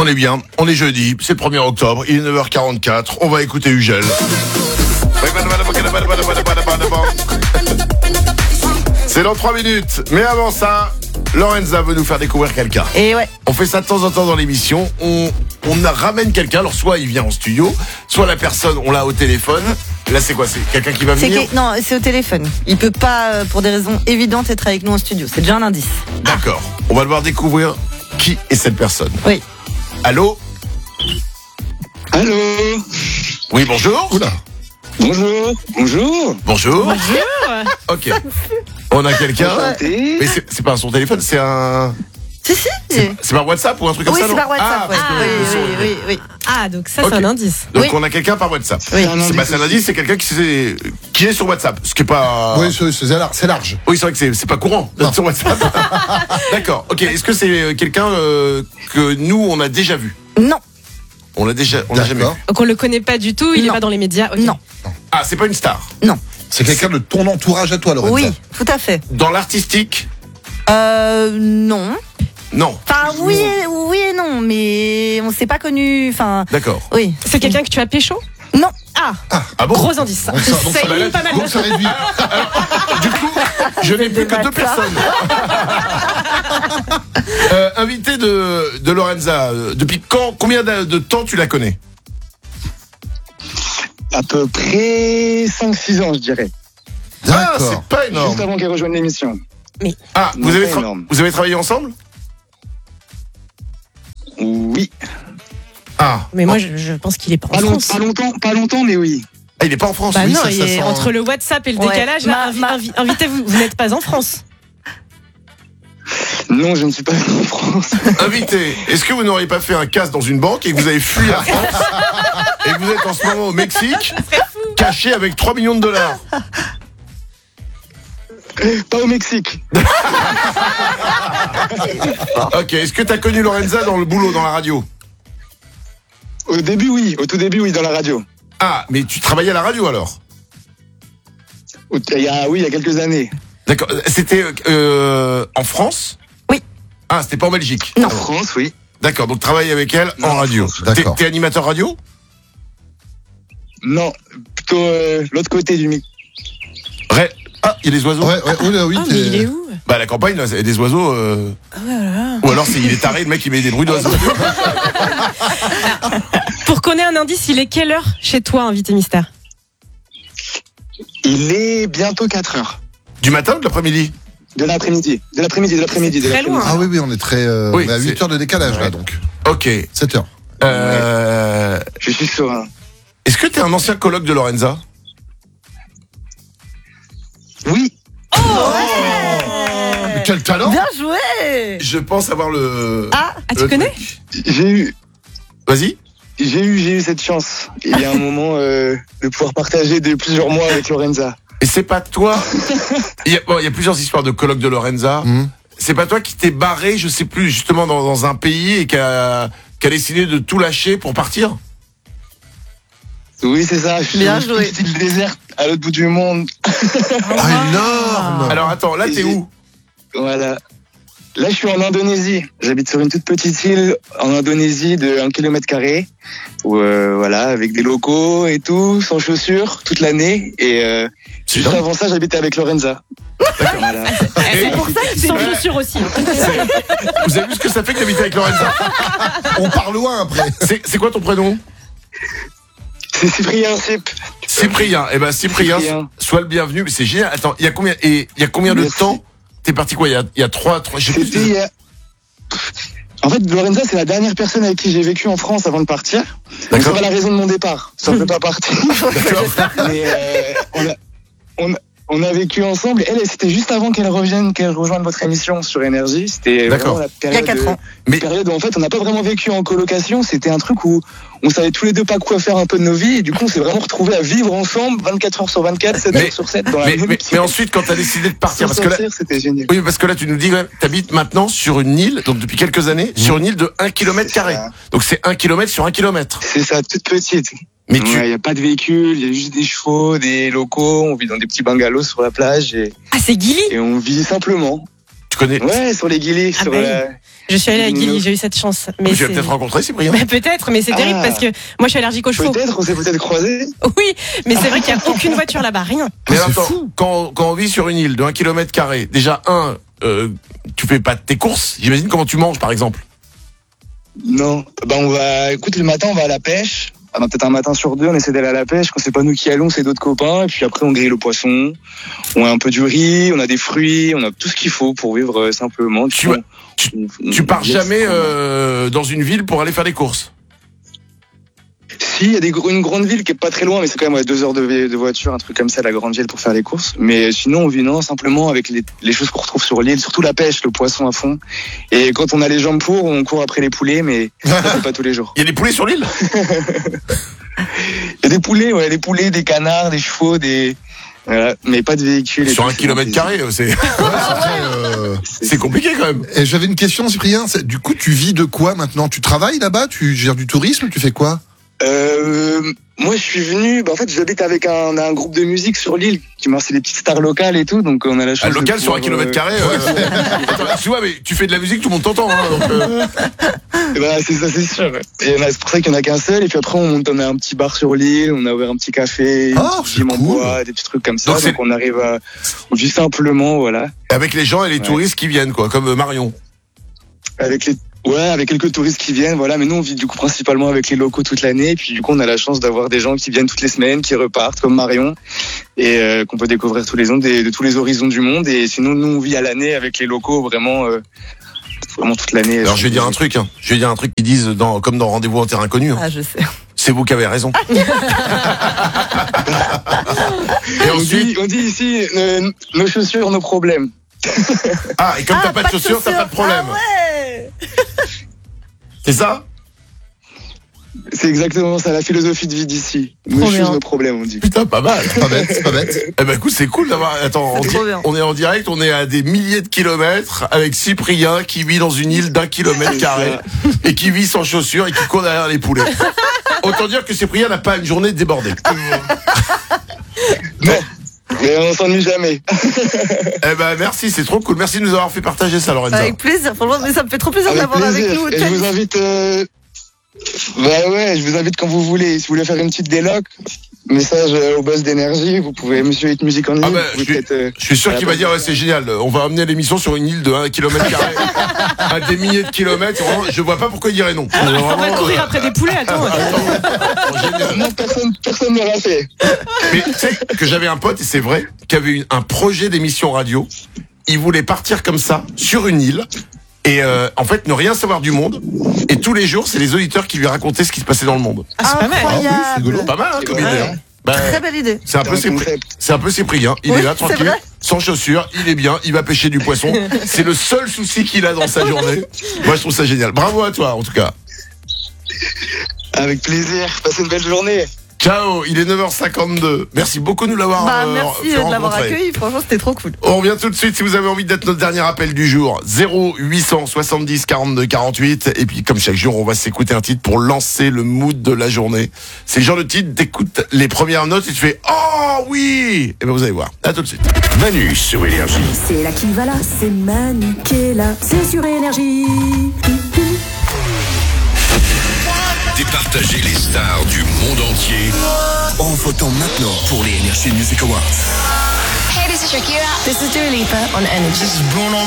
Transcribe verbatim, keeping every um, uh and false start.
On est bien, on est jeudi, c'est le premier octobre, il est neuf heures quarante-quatre, on va écouter Ugel. C'est dans trois minutes, mais avant ça, Lorenza veut nous faire découvrir quelqu'un. Et ouais. On fait ça de temps en temps dans l'émission, on, on ramène quelqu'un, alors soit il vient en studio, soit la personne, on l'a au téléphone. Là c'est quoi, c'est quelqu'un qui va C'est venir que- non, c'est au téléphone. Il peut pas, euh, pour des raisons évidentes, être avec nous en studio. C'est déjà un indice. D'accord, on va devoir découvrir qui est cette personne. Oui. Allô? Allô. Oui, bonjour. Oula. Bonjour. Bonjour. Bonjour. Ok. On a quelqu'un. Enchanté. Mais c'est, c'est pas son téléphone, c'est un. Si, si. C'est, c'est par WhatsApp ou un truc comme Oui, ça, c'est non par WhatsApp. Ah, ouais. parce que oui, le son oui, est- oui, oui, oui. Ah, donc ça, Ok. c'est un indice. Donc Oui. on a quelqu'un par WhatsApp. Oui. C'est un C'est, bah, c'est un indice. indice, c'est quelqu'un qui, c'est, qui est sur WhatsApp. Ce qui est pas. Oui, c'est, c'est large. C'est large. Oui, c'est vrai que c'est, c'est pas courant d'être sur WhatsApp. D'accord. Ok. Est-ce que c'est quelqu'un euh, que nous on a déjà vu? Non, On l'a déjà, on l'a jamais vu. D'accord. Donc on le connaît pas du tout, il est Non. pas dans les médias. ok. non, Ah, c'est pas une star. non. C'est quelqu'un de ton entourage à toi, Lorenza. Oui, tout à fait. Dans l'artistique, Euh, non. non. Enfin, oui, et- oui et non, mais on s'est pas connu. Enfin, D'accord. oui. C'est quelqu'un que tu as pécho? Non. Ah, Ah bon? gros indice. Donc ça, donc Ça ça, élimine pas mal donc ça de réduit. Du coup, je n'ai plus que deux bâtards. personnes. euh, invité de, de Lorenza, euh, depuis quand, combien de, de temps tu la connais? À peu près cinq six ans, je dirais. Ah, D'accord. c'est pas énorme. Juste avant qu'elle rejoigne l'émission. Ah, vous Non, avez, pas tra- énorme. vous avez travaillé ensemble? Oui. Ah, Mais moi, je, je pense qu'il est pas en Pas, long- France. pas longtemps, pas longtemps, mais oui. ah, il est pas en France. Bah oui, non, ça, il ça est sent- entre le WhatsApp et le Ouais. décalage, là, Ma- invi- ma- invi- invitez-vous, vous n'êtes pas en France. Non, je ne suis pas en France. Invité, est-ce que vous n'auriez pas fait un casse dans une banque et que vous avez fui la France et que vous êtes en ce moment au Mexique, caché avec trois millions de dollars? Pas au Mexique. Ok, est-ce que tu as connu Lorenza dans le boulot, dans la radio? Au début, oui. Au tout début, oui, dans la radio. Ah, mais tu travaillais à la radio alors? Au- Il y a, oui, il y a quelques années. D'accord, c'était euh, en France? Oui. Ah, c'était pas en Belgique? En France, oui. D'accord, donc travaille avec elle Non, en en radio. France, T'es, d'accord. t'es animateur radio? Non, plutôt euh, l'autre côté du micro. Ré- Ah, il y a des oiseaux? Ouais, ouais, oui, là, oui. Ah, t'es- mais il est où? Bah, à la campagne, là, il y a des oiseaux. euh, Voilà. Ou alors, c'est, il est taré, le mec, il met des bruits d'oiseaux. Pour qu'on ait un indice, il est quelle heure chez toi, invité mystère? Il est bientôt quatre heures. Du matin ou de l'après-midi? De l'après-midi. De l'après-midi, de l'après-midi. de Très l'après-midi. loin. Ah oui, oui, on est très. euh, Oui, on est à c'est- huit heures de décalage, là, Ouais. donc. Ok. sept heures. Euh, Je suis serein. Est-ce que t'es un ancien coloc de Lorenza? Oui. Mais quel talent! Bien joué. Je pense avoir le. Ah, Ah, tu le connais? truc. J'ai eu, Vas-y. j'ai eu, j'ai eu cette chance. Il y a un moment euh, de pouvoir partager de plusieurs mois avec Lorenza. Et c'est pas toi. Il y a, bon, il y a plusieurs histoires de coloc de Lorenza. Hum. C'est pas toi qui t'es barré, je sais plus, justement dans, dans un pays et qui a, qui a décidé de tout lâcher pour partir? Oui, c'est ça. Je suis Bien sur une joué. petite île déserte à l'autre bout du monde. Ah, énorme! Alors attends, là t'es où? Voilà. Là, je suis en Indonésie. J'habite sur une toute petite île en Indonésie de un kilomètre carré. Où, euh, voilà, avec des locaux et tout, sans chaussures, toute l'année. Et euh, C'est juste dingue. avant ça, j'habitais avec Lorenza. Voilà. Et Sans chaussures aussi. vous avez vu ce que ça fait d'habiter avec Lorenza? On part loin après. C'est, c'est quoi ton prénom? C'est Cyprien Cyp. Cyprien. Eh ben Cyprien, Cyprien. sois le bienvenu. Mais c'est génial. Attends, il y a combien et il y a combien de Merci. temps t'es parti quoi? Il y a, il y a trois, trois. Je sais plus. C'était il y a- En fait, Lorenza, c'est la dernière personne avec qui j'ai vécu en France avant de partir. On D'accord. saura la raison de mon départ. Ça ne peut pas partir. Mais euh, on, a, on, a, on a vécu ensemble. Elle, c'était juste avant qu'elle revienne, qu'elle rejoigne votre émission sur Énergie. C'était D'accord. vraiment la Il y a période, quatre ans. Mais- période où en fait on n'a pas vraiment vécu en colocation. C'était un truc où on savait tous les deux pas quoi faire un peu de nos vies. Et du coup, on s'est vraiment retrouvés à vivre ensemble vingt-quatre heures sur vingt-quatre, sept Mais- heures sur sept dans la Mais, même mais, pièce. mais ensuite, quand t'as décidé de partir, Sans parce que là, sortir, c'était génial. oui, parce que là, tu nous dis quand même, t'habites maintenant sur une île, donc depuis quelques années, sur une île de un kilomètre C'est carré. ça. Donc c'est un kilomètre sur un kilomètre. C'est ça, toute petite. Mais Il tu, n'y a pas de véhicule, il y a juste des chevaux, des locaux, on vit dans des petits bungalows sur la plage et, Ah, c'est Gilly. et on vit simplement. tu connais, Ouais, sur les guillis, Ah sur bah la... Je suis allée à Nino. Guilly, j'ai eu cette chance. Mais Tu vas c'est- peut-être rencontrer Cyprien. Mais peut-être, mais c'est terrible Ah. parce que moi je suis allergique aux chevaux. Peut-être, on s'est peut-être croisés. Oui, mais c'est vrai qu'il n'y a aucune voiture là-bas, rien. Mais c'est attends, fou. quand, quand on vit sur une île de un kilomètre carré, déjà un, euh, tu fais pas tes courses. J'imagine comment tu manges par exemple. Non. Bah, on va, écoute, le matin, on va à la pêche. Ah, bah, peut-être un matin sur deux, on essaie d'aller à la pêche. Quand c'est pas nous qui allons, c'est d'autres copains. Et puis après, on grille le poisson. On a un peu du riz, on a des fruits, on a tout ce qu'il faut pour vivre euh, simplement. Tu On- vas- tu- on- Tu on- pars yes, jamais on- euh, dans une ville pour aller faire des courses. Si, il y a des, gros- une grande ville qui est pas très loin, mais c'est quand même ouais, deux heures de, vé- de voiture, un truc comme ça, la grande ville pour faire les courses. Mais sinon, on vit non, simplement avec les, les choses qu'on retrouve sur l'île, surtout la pêche, le poisson à fond. Et quand on a les jambes pour, on court après les poulets, mais ça, c'est pas tous les jours. Il y a des poulets sur l'île. Il y a des poulets, ouais, des poulets, des canards, des chevaux, des, voilà, mais pas de véhicules. et Sur tout, un c'est kilomètre bon, carré, c'est Ouais, c'est très, euh, c'est compliqué quand même. Et j'avais une question, Cyprien. c'est- Du coup, tu vis de quoi maintenant? Tu travailles là-bas? Tu gères du tourisme? Tu fais quoi? Euh, moi, je suis venu. Bah, en fait, j'habite avec un, un groupe de musique sur l'île qui m'a c'est des petites stars locales et tout, donc on a la chance. Un de local sur un pouvoir, kilomètre euh, carré. euh, attends, tu vois, mais tu fais de la musique, tout le monde t'entend. Hein, donc, euh, eh ben, c'est ça, c'est sûr. Et on a- c'est pour ça qu'il n'y en a qu'un seul. Et puis après, on monte, on a un petit bar sur l'île, on a ouvert un petit café, Oh, un petit gym en c'est cool. bois, des petits trucs comme ça. Donc, Donc, c'est- on arrive à, on vit simplement, voilà, avec les gens et les Ouais. touristes qui viennent, quoi, comme euh, Marion. avec les, ouais, avec quelques touristes qui viennent, voilà. Mais nous, on vit du coup principalement avec les locaux toute l'année. Et puis du coup, on a la chance d'avoir des gens qui viennent toutes les semaines, qui repartent, comme Marion, et euh, qu'on peut découvrir tous les ans des- de tous les horizons du monde. Et sinon, nous, on vit à l'année avec les locaux, vraiment, euh, vraiment toute l'année. Alors je vais dire un truc, hein. je vais dire un truc qu'ils disent dans, comme dans Rendez-vous en terrain connu. hein. Ah, je sais. C'est vous qui avez raison. Et On ensuite, dit, on dit ici, euh, nos chaussures, nos problèmes. ah, et comme t'as pas de chaussures, t'as pas de problème. Ah ouais. C'est ça? C'est exactement ça, la philosophie de vie d'ici. Nos Trop choses, bien. nos problèmes, on dit. Putain, pas mal. C'est pas bête, c'est pas bête. Eh ben écoute, c'est cool d'avoir. Attends, on, C'est trop bien. on est en direct, on est à des milliers de kilomètres avec Cyprien qui vit dans une île d'un kilomètre carré et qui vit sans chaussures et qui court derrière les poulets. Autant dire que Cyprien n'a pas une journée débordée. Non, mais on s'ennuie jamais. Eh ben merci, c'est trop cool. Merci de nous avoir fait partager ça, Lorenza. Avec plaisir, franchement, mais ça me fait trop plaisir de Avec l'avoir avec plaisir. nous. Et je vous invite, euh... bah ouais, je vous invite quand vous voulez. Si vous voulez faire une petite déloc, message euh, au boss d'énergie, vous pouvez, monsieur Hit Music en ligne. Ah bah, vous je suis- faites, euh, Je suis sûr à la qu'il va base. dire ouais, c'est génial. On va amener l'émission sur une île de un kilomètre carré à des milliers de kilomètres. Vraiment, je vois pas pourquoi il dirait non. On va Vraiment, courir euh, après des poulets, attends. génial. Non, personne, personne ne l'a fait. Mais tu sais que j'avais un pote, et c'est vrai, qui avait une- un projet d'émission radio. Il voulait partir comme ça, sur une île, et euh, en fait ne rien savoir du monde. Et tous les jours, c'est les auditeurs qui lui racontaient ce qui se passait dans le monde. Ah, c'est pas mal. Ah oui, c'est Incroyable. rigolo. Pas mal, hein, comme Ouais. idée. hein. Bah, Très belle idée. c'est un peu C'est un Cyprien. concept. C'est un peu Cyprien. Il Oui, est là c'est tranquille, vrai. sans chaussures, il est bien, il va pêcher du poisson. C'est le seul souci qu'il a dans sa journée. Moi, je trouve ça génial. Bravo à toi, en tout cas. Avec plaisir. Passez une belle journée. Ciao, il est neuf heures cinquante-deux. Merci beaucoup de nous l'avoir Bah, euh, merci fait de l'avoir rencontrer. accueilli. Franchement, c'était trop cool. On revient tout de suite si vous avez envie d'être notre dernier appel du jour. zéro huit cent soixante-dix quarante-deux quarante-huit. Et puis, comme chaque jour, on va s'écouter un titre pour lancer le mood de la journée. C'est le genre de titre, t'écoutes les premières notes et tu fais « Oh oui !» Et ben vous allez voir. À tout de suite. Manu sur Énergie. C'est là qui va là, c'est Manu qui est là, c'est sur Énergie. Départagez les stars du monde entier en votant maintenant pour les Energy Music Awards. Hey, this is Shakira. This is Dua Lipa on Energy.